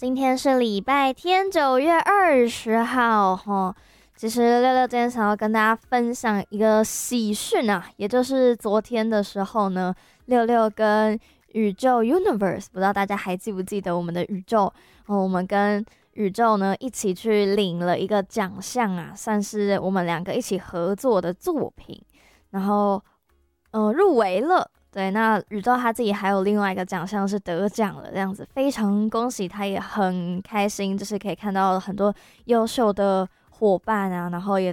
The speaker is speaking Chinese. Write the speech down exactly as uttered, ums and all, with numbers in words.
今天是礼拜天，九月二十号，哈。其实六六今天想要跟大家分享一个喜讯啊，也就是昨天的时候呢，六六跟宇宙 Universe，不知道大家还记不记得我们的宇宙？哦，我们跟宇宙呢一起去领了一个奖项啊，算是我们两个一起合作的作品，然后呃入围了。对，那宇宙他自己还有另外一个奖项是得奖了，这样子非常恭喜他，也很开心，就是可以看到很多优秀的伙伴啊，然后也